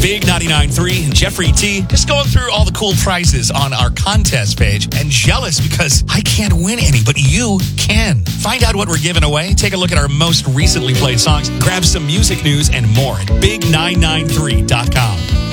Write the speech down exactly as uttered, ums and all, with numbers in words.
Big ninety-nine point three and Jeffrey T. Just going through all the cool prizes on our contest page and jealous because I can't win any, but you can. Find out what we're giving away. Take a look at our most recently played songs. Grab some music news and more at big nine nine three dot com.